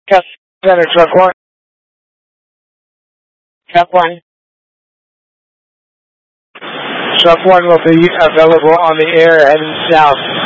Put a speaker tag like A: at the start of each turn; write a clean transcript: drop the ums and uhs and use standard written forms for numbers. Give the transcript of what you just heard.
A: Yes, Center, truck 1. Truck 1. Truck 1 will be available on the air heading south.